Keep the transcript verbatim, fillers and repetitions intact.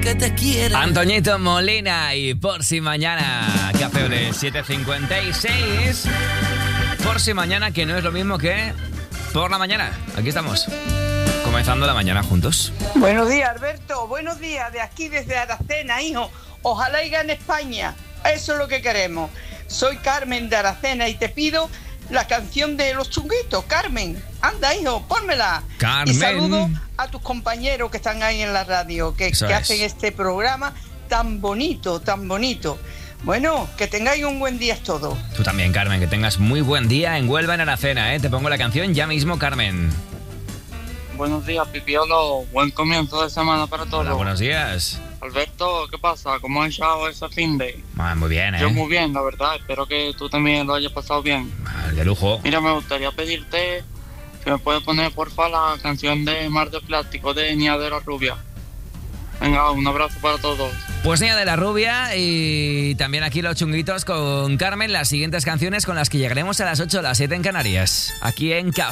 que te quiera. Antoñito Molina y Por si mañana. Café Olé siete cincuenta y seis. Por si mañana, que no es lo mismo que por la mañana. Aquí estamos, comenzando la mañana juntos. Buenos días, Alberto. Buenos días, de aquí desde Aracena, hijo. Ojalá y gane España. Eso es lo que queremos. Soy Carmen de Aracena y te pido la canción de Los Chunguitos. Carmen, anda, hijo, pónmela. Carmen. Y saludo a tus compañeros que están ahí en la radio, que, que hacen este programa tan bonito, tan bonito. Bueno, que tengáis un buen día todos. Tú también, Carmen, que tengas muy buen día en Huelva, en Aracena, ¿eh? Te pongo la canción ya mismo, Carmen. Buenos días, Pipiolo. Buen comienzo de semana para todos. Hola, buenos días. Alberto, ¿qué pasa? ¿Cómo has echado ese fin de? Ah, muy bien, ¿eh? Yo muy bien, la verdad. Espero que tú también lo hayas pasado bien. Ah, de lujo. Mira, me gustaría pedirte que me puedes poner, porfa, la canción de Mar de Plástico de Nia de la Rubia. Venga, un abrazo para todos. Pues Nia de la Rubia y también aquí Los Chunguitos con Carmen. Las siguientes canciones con las que llegaremos a las ocho o las siete en Canarias. Aquí en Café